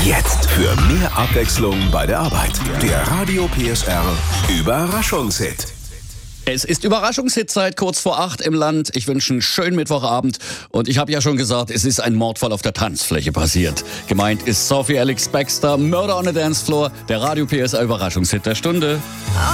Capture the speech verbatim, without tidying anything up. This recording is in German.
Jetzt für mehr Abwechslung bei der Arbeit. Der Radio P S R Überraschungshit. Es ist Überraschungshitzeit, kurz vor acht im Land. Ich wünsche einen schönen Mittwochabend. Und ich habe ja schon gesagt, es ist ein Mordfall auf der Tanzfläche passiert. Gemeint ist Sophie Alex Baxter, Murder on the Dance Floor, der Radio P S R Überraschungshit der Stunde.